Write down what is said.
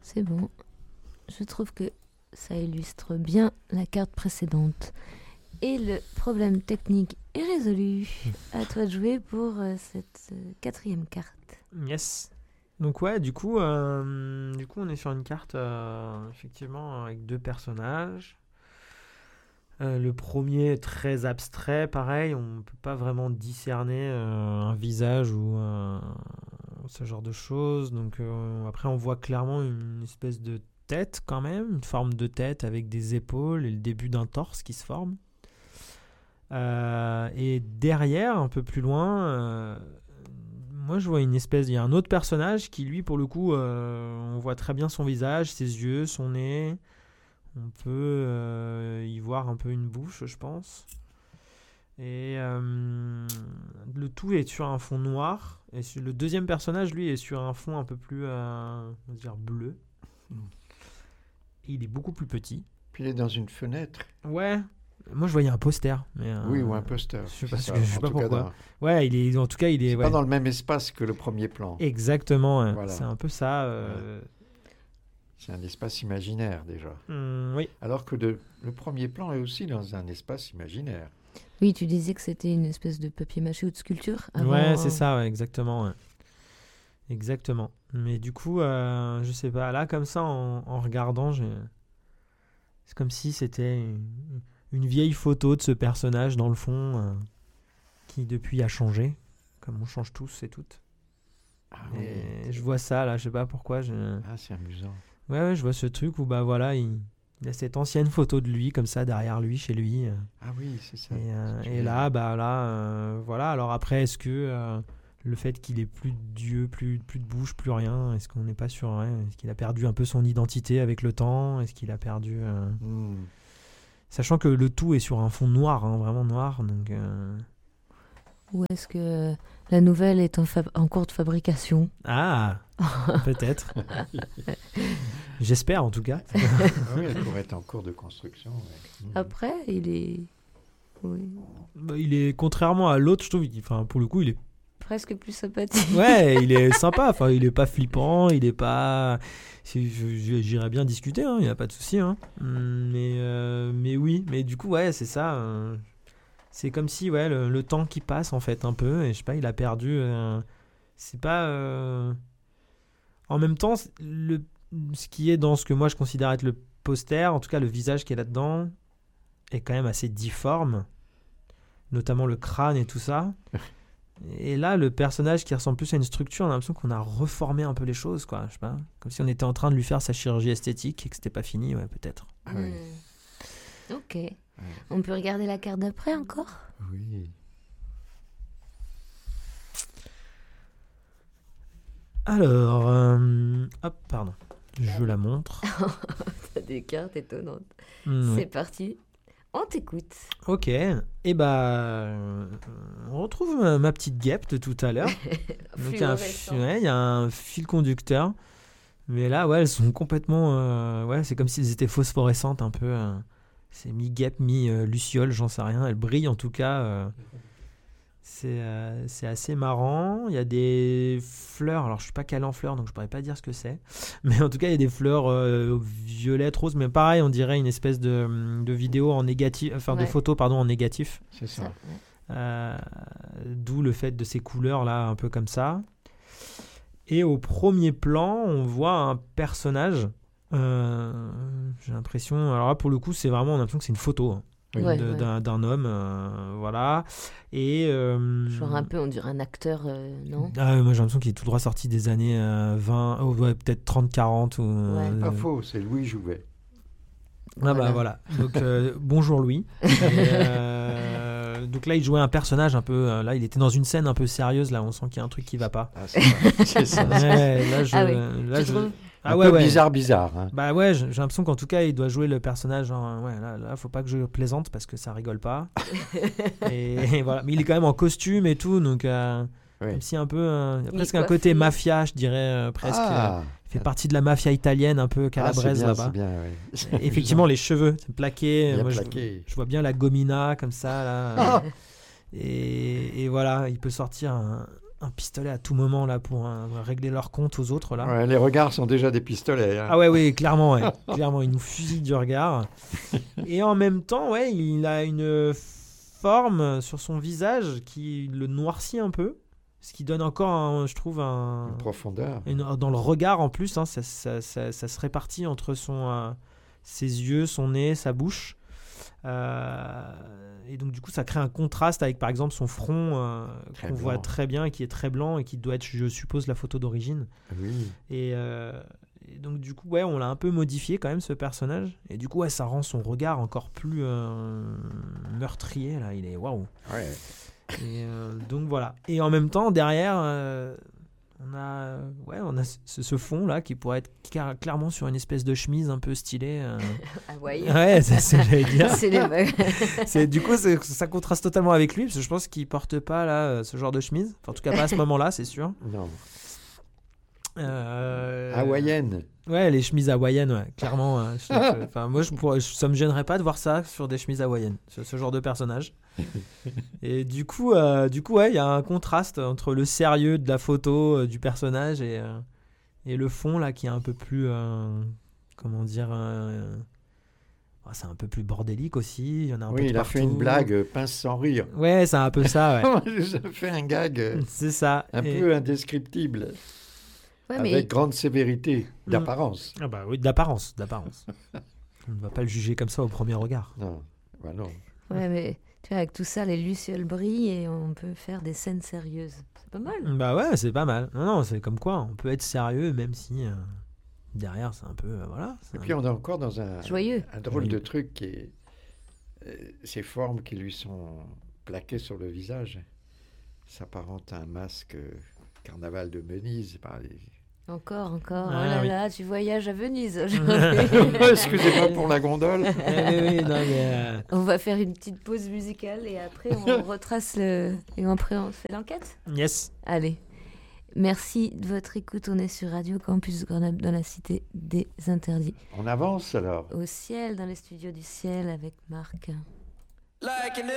C'est bon. Je trouve que ça illustre bien la carte précédente. Et le problème technique est résolu. À toi de jouer pour cette 4e carte. Yes. Donc ouais, du coup, on est sur une carte effectivement avec 2 personnages. Le premier est très abstrait, pareil, on ne peut pas vraiment discerner un visage ou ce genre de choses. Donc après, on voit clairement une espèce de tête quand même, une forme de tête avec des épaules et le début d'un torse qui se forme. Et derrière, un peu plus loin, moi je vois une espèce, il y a un autre personnage qui lui, pour le coup, on voit très bien son visage, ses yeux, son nez. On peut y voir un peu une bouche, je pense. Et le tout est sur un fond noir. Et le deuxième personnage, lui, est sur un fond un peu plus, on va dire, bleu. Et il est beaucoup plus petit. Puis il est dans une fenêtre. Ouais. Moi, je voyais un poster. Mais, oui, ou un poster. Je sais pas pourquoi. Ouais, en tout cas, il est... C'est ouais. pas dans le même espace que le premier plan. Exactement. Voilà. C'est un peu ça. C'est un espace imaginaire, déjà. Oui. Alors que le premier plan est aussi dans un espace imaginaire. Oui, tu disais que c'était une espèce de papier-mâché ou de sculpture avant, Ouais, c'est ça, ouais, exactement. Ouais. Exactement. Mais du coup, je sais pas, là, comme ça, en regardant, c'est comme si c'était une vieille photo de ce personnage dans le fond qui, depuis, a changé, comme on change tous et toutes. Ah, et oui. je vois ça, là, je sais pas pourquoi. Ah, c'est amusant. Ouais, je vois ce truc où, bah voilà, il a cette ancienne photo de lui, comme ça, derrière lui, chez lui. Ah oui, c'est ça. Et là, voilà. Alors après, est-ce que le fait qu'il ait plus d'yeux, plus de bouche, plus rien, est-ce qu'on n'est pas sûr, est-ce qu'il a perdu un peu son identité avec le temps? Est-ce qu'il a perdu... Sachant que le tout est sur un fond noir, vraiment noir, donc... Ou est-ce que la nouvelle est en cours de fabrication? Ah, peut-être. J'espère, en tout cas. Ah oui, elle pourrait être en cours de construction. Ouais. Après, il est... Oui. Bah, il est, contrairement à l'autre, je trouve, pour le coup, il est... presque plus sympathique. Ouais, il est sympa, il est pas flippant, il est pas... J'irais bien discuter, il n'y a pas de souci. Mais oui, mais du coup, ouais, c'est ça... C'est comme si le temps qui passe en fait un peu et je sais pas, il a perdu c'est pas en même temps ce qui est dans ce que moi je considère être le poster, en tout cas le visage qui est là-dedans est quand même assez difforme, notamment le crâne et tout ça. Et là le personnage qui ressemble plus à une structure, on a l'impression qu'on a reformé un peu les choses, quoi, je sais pas, comme si on était en train de lui faire sa chirurgie esthétique et que c'était pas fini, ouais, peut-être. Ah oui. Ok. On peut regarder la carte d'après encore? Oui. Alors, hop, pardon, je la montre. T'as des cartes étonnantes. Oui. C'est parti, on t'écoute. Ok, et on retrouve ma petite guêpe de tout à l'heure. Donc il y a un fil conducteur, mais là, elles sont complètement, c'est comme si elles étaient phosphorescentes un peu. C'est mi-guêpe, mi-luciole, j'en sais rien. Elle brille en tout cas. C'est assez marrant. Il y a des fleurs. Alors, je ne suis pas calé en fleurs, donc je ne pourrais pas dire ce que c'est. Mais en tout cas, il y a des fleurs violettes, roses. Mais pareil, on dirait une espèce de vidéo en négatif. Enfin, de photo, pardon, en négatif. C'est ça. D'où le fait de ces couleurs-là, un peu comme ça. Et au premier plan, on voit un personnage... j'ai l'impression, alors là pour le coup c'est vraiment, on a l'impression que c'est une photo d'un homme, voilà, et genre un peu on dirait un acteur, non? Moi j'ai l'impression qu'il est tout droit sorti des années 20, peut-être 30-40 ou, pas faux, c'est Louis Jouvet. Voilà. Donc bonjour Louis. Donc là il jouait un personnage un peu, là il était dans une scène un peu sérieuse, là on sent qu'il y a un truc qui va pas. C'est ça. Un peu bizarre. Hein. Bah ouais, j'ai l'impression qu'en tout cas, il doit jouer le personnage. Là, faut pas que je plaisante parce que ça rigole pas. et voilà. Mais il est quand même en costume et tout, donc comme si un peu, presque un côté mafia, je dirais presque. Il fait partie de la mafia italienne, un peu calabraise là-bas. C'est bien, effectivement, les cheveux, c'est plaqué. Moi, plaqué. Je vois bien la gomina comme ça là. Et voilà, il peut sortir un pistolet à tout moment là pour régler leur compte aux autres là. Ouais, les regards sont déjà des pistolets. Hein. Ah ouais, oui, clairement, ouais. Clairement, il nous fusille du regard. Et en même temps, ouais, il a une forme sur son visage qui le noircit un peu, ce qui donne encore, je trouve, Une profondeur. dans le regard en plus, hein, ça se répartit entre ses yeux, son nez, sa bouche. Et donc du coup ça crée un contraste avec par exemple son front qu'on voit très bien et qui est très blanc et qui doit être, je suppose, la photo d'origine. Oui. Et donc du coup on l'a un peu modifié quand même, ce personnage, et du coup ça rend son regard encore plus meurtrier là, il est waouh. Ouais. Et donc voilà, et en même temps derrière on a ce fond là qui pourrait être clairement sur une espèce de chemise un peu stylée. Hawaïen. Ouais, c'est ce que j'allais dire. C'est les Du coup, ça contraste totalement avec lui, parce que je pense qu'il porte pas là ce genre de chemise. Enfin, en tout cas, pas à ce moment-là, c'est sûr. Non. Hawaïenne. Ouais, les chemises hawaïennes, ouais, clairement. Enfin, moi, ça me gênerait pas de voir ça sur des chemises hawaïennes, ce genre de personnage. Et du coup, ouais, il y a un contraste entre le sérieux de la photo du personnage et le fond là qui est un peu plus, comment dire, c'est un peu plus bordélique aussi. Il y en a un peu de il a partout. fait une blague pince sans rire. Ouais, c'est un peu ça. Ouais. Il a fait un gag. C'est ça. Peu indescriptible. Ouais, avec grande sévérité d'apparence. Ah bah oui, d'apparence. On ne va pas le juger comme ça au premier regard. Non, bah non. Ouais, mais tu vois, avec tout ça, les lucioles brillent et on peut faire des scènes sérieuses. C'est pas mal. Bah ouais, c'est pas mal. Non, c'est comme quoi, on peut être sérieux même si derrière c'est un peu voilà. Et puis on est encore dans un drôle de truc qui est ces formes qui lui sont plaquées sur le visage s'apparentent à un masque Carnaval de Venise. Encore. Oh là là, tu voyages à Venise aujourd'hui. Excusez-moi pour la gondole. On va faire une petite pause musicale et après on retrace et après on fait l'enquête. Yes. Allez. Merci de votre écoute. On est sur Radio Campus Grenoble dans la Cité des Interdits. On avance alors. Au ciel, dans les studios du ciel avec Marc.